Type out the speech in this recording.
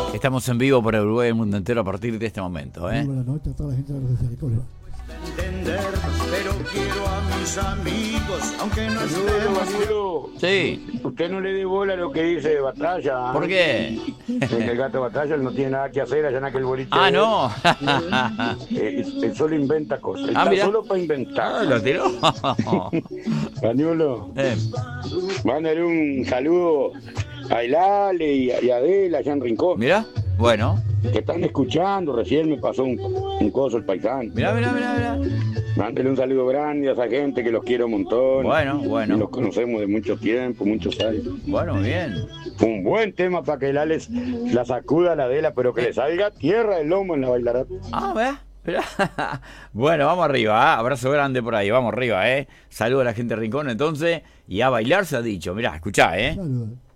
Estamos en vivo para Uruguay y el mundo entero a partir de este momento, ¿eh? Buenas noches a toda la gente de los Misericordia. Entender, pero quiero a mis amigos, aunque no estemos. Sí. Usted no le dé bola a lo que dice Batalla. ¿Por qué? El gato Batalla no tiene nada que hacer allá en aquel boliche. Ah, no. Él solo inventa cosas. Ah, Está mira. solo para inventar. Lo tiró. Daniolo, mándale un saludo a Lale y a Adela allá en Rincón. Mira, bueno. Que están escuchando, recién me pasó un coso el paisano. Mira. Mándale un saludo grande a esa gente que los quiero un montón. Bueno. Y los conocemos de mucho tiempo, muchos años. Bueno, bien. Un buen tema para que Lales la sacuda a la Adela, pero que le salga tierra del lomo en la bailarata. Ah, ¿ves? Mirá. Bueno, vamos arriba, ¿eh? Abrazo grande por ahí, vamos arriba, ¿eh? Saludo a la gente de Rincón entonces, y a bailar se ha dicho. Mirá, escuchá, ¿eh? Saludos.